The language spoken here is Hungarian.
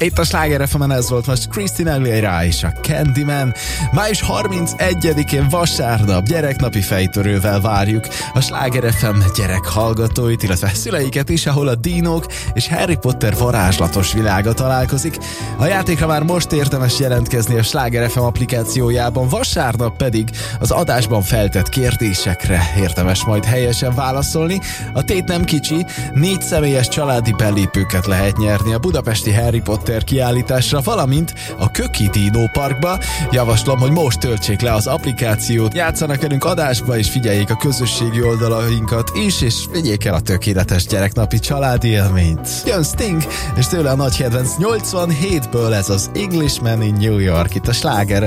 Itt a Sláger FM-en ez volt most Christina Aguilera és a Candyman. Május 31-én vasárnap gyereknapi fejtörővel várjuk a Sláger FM gyerekhallgatóit, illetve szüleiket is, ahol a dinók és Harry Potter varázslatos világa találkozik. A játékra már most érdemes jelentkezni a Sláger FM applikációjában, vasárnap pedig az adásban feltett kérdésekre érdemes majd helyesen válaszolni. A tét nem kicsi, 4 személyes családi belépőket lehet nyerni a budapesti Harry Potter kiállításra, valamint a Köki Dino Parkba. Javaslom, hogy most töltsék le az applikációt, játszanak velünk adásba, és figyeljék a közösségi oldalainkat is, és vigyék el a tökéletes gyereknapi családi élményt. Jön Sting, és tőle a nagy kedvenc 87-ből ez az Englishman in New York, itt a Sláger